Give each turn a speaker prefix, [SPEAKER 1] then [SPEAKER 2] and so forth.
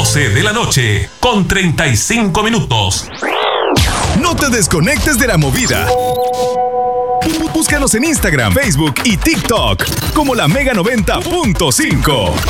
[SPEAKER 1] 12 de la noche, con 35 minutos.
[SPEAKER 2] No te desconectes de la movida. Búscanos en Instagram, Facebook y TikTok como La Mega 90.5.